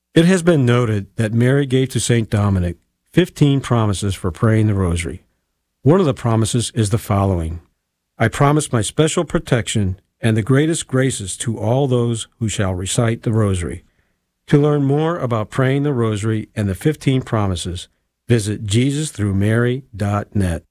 It has been noted that Mary gave to St. Dominic 15 promises for praying the rosary. One of the promises is the following: I promise my special protection and the greatest graces to all those who shall recite the rosary. To learn more about praying the rosary and the 15 promises, visit JesusThroughMary.net.